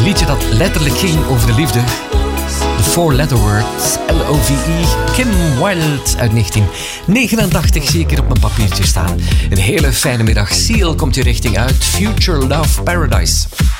liedje dat letterlijk ging over de liefde. The Four Letter Words, L-O-V-E, Kim Wilde uit 1989 zie ik hier op mijn papiertje staan. Een hele fijne middag. Seal komt je richting uit, Future Love Paradise.